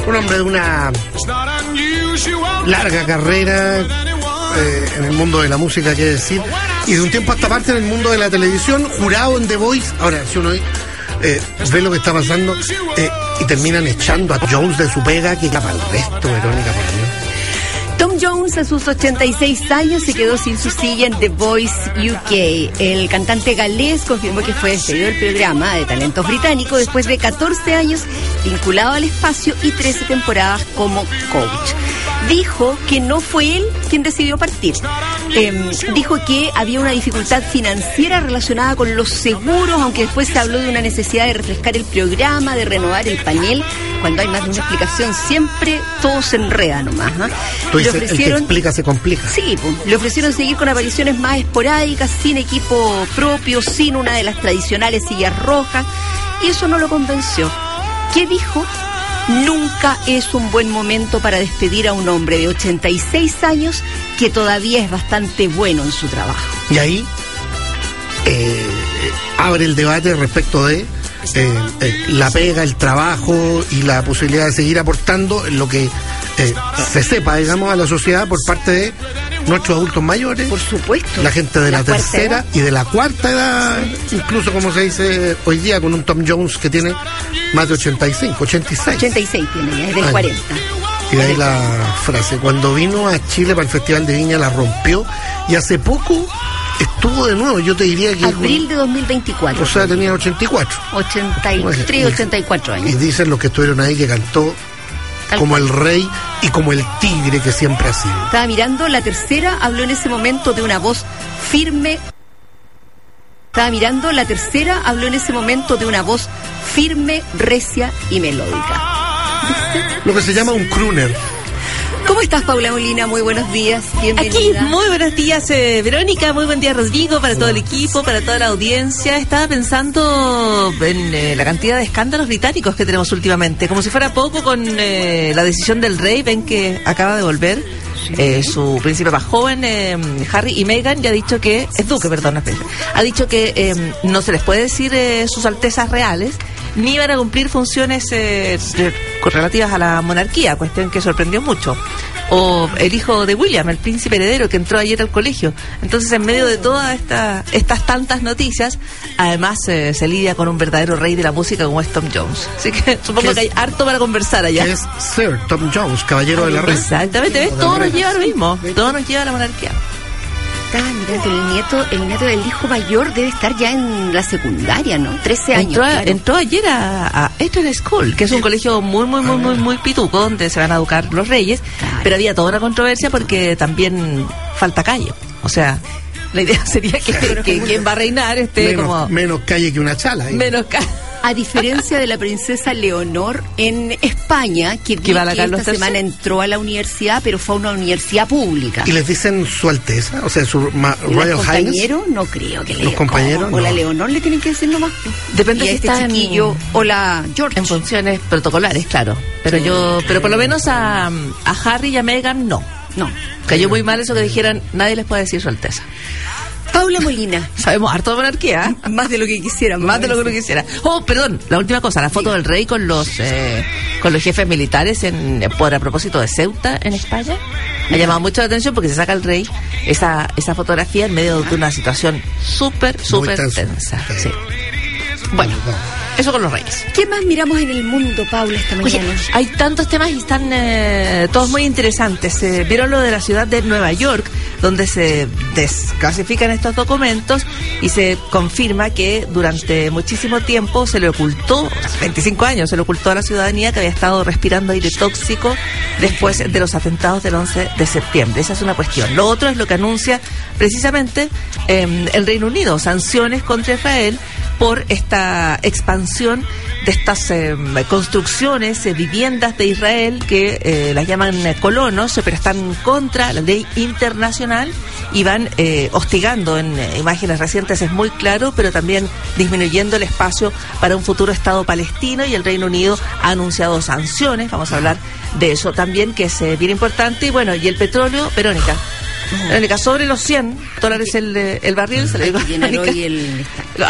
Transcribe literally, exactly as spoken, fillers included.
Un hombre de una larga carrera eh, en el mundo de la música, hay que decir, y de un tiempo a esta parte en el mundo de la televisión, jurado en The Voice. Ahora, si uno eh, ve lo que está pasando eh, y terminan echando a Jones de su pega, que para el resto, Verónica, por Dios. Tom Jones, a sus ochenta y seis años, se quedó sin su silla en The Voice U K. El cantante galés confirmó que fue despedido del programa de talentos británico después de catorce años vinculado al espacio y trece temporadas como coach. Dijo que no fue él quien decidió partir. Eh, dijo que había una dificultad financiera relacionada con los seguros, aunque después se habló de una necesidad de refrescar el programa, de renovar el panel. Cuando hay más de una explicación, siempre todo se enreda nomás. ¿eh? Tú dices, el que explica se complica. Sí, pues, le ofrecieron seguir con apariciones más esporádicas, sin equipo propio, sin una de las tradicionales sillas rojas, y eso no lo convenció. ¿Qué dijo? Nunca es un buen momento para despedir a un hombre de ochenta y seis años que todavía es bastante bueno en su trabajo. Y ahí eh, abre el debate respecto de eh, eh, la pega, el trabajo y la posibilidad de seguir aportando en lo que eh, se sepa, digamos, a la sociedad por parte de nuestros adultos mayores. Por supuesto. La gente de la, la tercera edad. Y de la cuarta edad, sí. Incluso como se dice hoy día, con un Tom Jones que tiene más de ochenta y cinco, ochenta y seis. ochenta y seis tiene ya, es del cuarenta. Y de ahí la frase, cuando vino a Chile para el Festival de Viña la rompió, y hace poco estuvo de nuevo, yo te diría que... Abril de dos mil veinticuatro. O sea, tenía ochenta y cuatro. ochenta y tres, ochenta y cuatro años. Y dicen los que estuvieron ahí que cantó Tal como cual. El rey y como el tigre que siempre ha sido. Estaba mirando, la tercera habló en ese momento de una voz firme. Estaba mirando, la tercera habló en ese momento de una voz firme, recia y melódica. ¿Viste? Lo que se llama un crooner. ¿Cómo estás, Paula Molina? Muy buenos días, bienvenida. Aquí, muy buenos días, eh, Verónica, muy buen día, Rodrigo, para todo el equipo, para toda la audiencia. Estaba pensando en eh, la cantidad de escándalos británicos que tenemos últimamente, como si fuera poco con eh, la decisión del rey. Ven que acaba de volver eh, su príncipe más joven, eh, Harry, y Meghan ya ha dicho que, es duque, perdón, ha dicho que eh, no se les puede decir eh, sus altezas reales, ni van a cumplir funciones eh, relativas a la monarquía, cuestión que sorprendió mucho. O el hijo de William, el príncipe heredero, que entró ayer al colegio. Entonces, en medio de todas esta, estas tantas noticias, además eh, se lidia con un verdadero rey de la música como es Tom Jones. Así que supongo que hay harto para conversar allá. Es Sir Tom Jones, caballero de la reina. Exactamente, ¿ves? Todo nos lleva a lo mismo, todo nos lleva a la monarquía. Mira, el nieto, el nieto del hijo mayor debe estar ya en la secundaria, ¿no? trece años. Entró, claro. entró ayer a, a Eton School, que es un colegio muy, muy, muy, muy, muy pituco, donde se van a educar los reyes, claro. Pero había toda una controversia porque también falta calle. O sea, la idea sería que, que, que quien va a reinar esté menos, como... Menos calle que una chala. ¿eh? Menos calle. A diferencia de la princesa Leonor en España, que, que, va que esta semana entró a la universidad, pero fue a una universidad pública. ¿Y les dicen su alteza? O sea, su ma, Royal Highness. ¿Los compañeros? No creo que le ¿Los compañeros? O no. La Leonor le tienen que decir nomás. Depende y si este está chiquillo en, o la George. En funciones protocolares, claro. Pero sí, yo, pero por lo menos a, a Harry y a Meghan no. No. Cayó muy mal eso que dijeran, nadie les puede decir su alteza. Paula Molina. Sabemos harto de monarquía, ¿eh? Más de lo que quisiera. Más de lo que uno quisiera. Oh, perdón, la última cosa, la foto sí. del rey con los eh, con los jefes militares en por a propósito de Ceuta en España. Me ha llamado mucho la atención porque se saca el rey esa esa fotografía en medio de una situación súper, súper tensa. Sí. Bueno, eso con los reyes. ¿Qué más miramos en el mundo, Paula, esta mañana? Oye, hay tantos temas y están eh, todos muy interesantes. Eh, ¿Vieron lo de la ciudad de Nueva York, donde se desclasifican estos documentos y se confirma que durante muchísimo tiempo se le ocultó, veinticinco años, se le ocultó a la ciudadanía que había estado respirando aire tóxico después de los atentados del once de septiembre? Esa es una cuestión. Lo otro es lo que anuncia precisamente eh, el Reino Unido, sanciones contra Israel por esta expansión de estas eh, construcciones, eh, viviendas de Israel que eh, las llaman eh, colonos, pero están contra la ley internacional y van eh, hostigando. En eh, imágenes recientes es muy claro, pero también disminuyendo el espacio para un futuro Estado palestino, y el Reino Unido ha anunciado sanciones. Vamos a hablar de eso también, que es eh, bien importante. Y bueno, y el petróleo, Verónica. Verónica, sobre los cien dólares el, el barril, se le digo. El,